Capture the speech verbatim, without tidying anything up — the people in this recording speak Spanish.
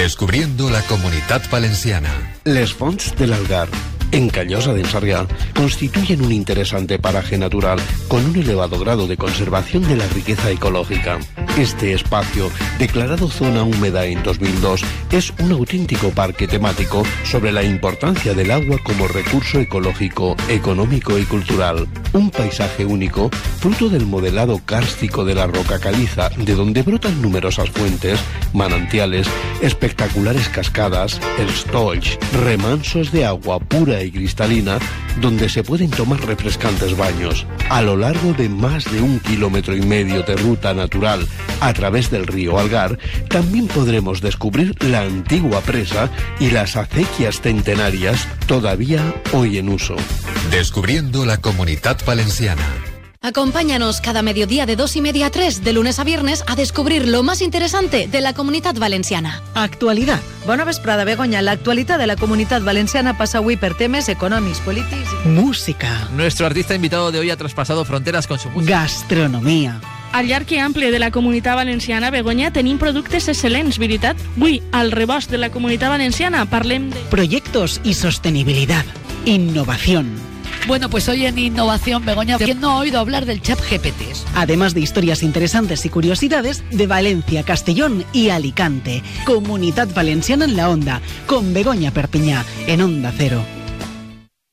Descubriendo la Comunidad Valenciana. Les Fonts del Algar, en Callosa d'en Sarrià, constituyen un interesante paraje natural con un elevado grado de conservación de la riqueza ecológica. Este espacio, declarado zona húmeda en dos mil dos, es un auténtico parque temático sobre la importancia del agua como recurso ecológico, económico y cultural. Un paisaje único, fruto del modelado kárstico de la roca caliza, de donde brotan numerosas fuentes, manantiales, espectaculares cascadas, estolls, remansos de agua pura y cristalina, donde se pueden tomar refrescantes baños. A lo largo de más de un kilómetro y medio de ruta natural a través del río Algar, también podremos descubrir la antigua presa y las acequias centenarias todavía hoy en uso. Descubriendo la Comunidad Valenciana. Acompáñanos cada mediodía de dos y media a tres, de lunes a viernes, a descubrir lo más interesante de la Comunitat Valenciana. Actualidad. Bona vesprada, Begoña. La actualidad de la Comunitat Valenciana pasa avui per temes econòmics, polítics... Música. Nuestro artista invitado de hoy ha traspasado fronteras con su música. Gastronomia. Al llarg i ample de la Comunitat Valenciana, Begoña, tenim productes excel·lents, veritat? Avui, al rebost de la Comunitat Valenciana, parlem de... Proyectos y sostenibilidad. Innovación. Bueno, pues hoy en Innovación, Begoña, ¿quién no ha oído hablar del Chat G P T? Además de historias interesantes y curiosidades de Valencia, Castellón y Alicante. Comunidad Valenciana en la Onda, con Begoña Perpiñá, en Onda Cero.